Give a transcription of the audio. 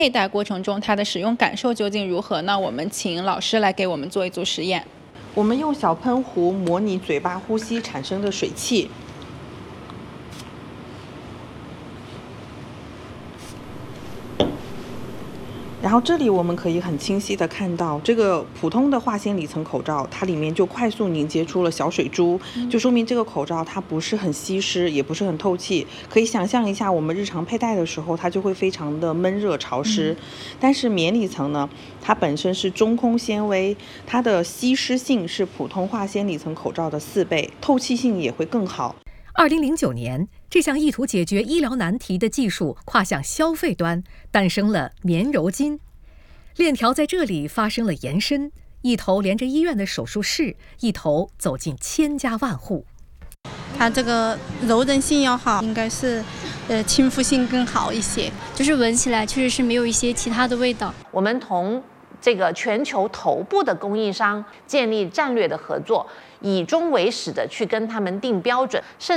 佩戴过程中它的使用感受究竟如何呢？我们请老师来给我们做一组实验。 我们用小喷壶模拟嘴巴呼吸产生的水汽。然后这里我们可以很清晰的看到，这个普通的化纤里层口罩，它里面就快速凝结出了小水珠，就说明这个口罩它不是很吸湿，也不是很透气。可以想象一下，我们日常佩戴的时候，它就会非常的闷热潮湿。但是棉里层呢，它本身是中空纤维，它的吸湿性是普通化纤里层口罩的4倍，透气性也会更好。 2009年，这项意图解决医疗难题的技术跨向消费端，诞生了棉柔巾。链条在这里发生了延伸，一头连着医院的手术室，一头走进千家万户。 它这个柔韧性要好，应该是亲肤性更好一些， 就是闻起来确实是没有一些其他的味道。 我们同这个全球头部的供应商建立战略的合作，以终为始的去跟他们定标准，甚